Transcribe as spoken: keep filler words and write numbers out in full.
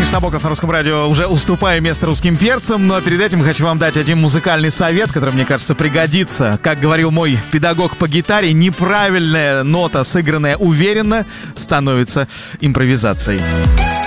Миш Набоков на Русском радио уже уступаю место русским перцам, но перед этим хочу вам дать один музыкальный совет, который, мне кажется, пригодится. Как говорил мой педагог по гитаре, неправильная нота, сыгранная уверенно, становится импровизацией.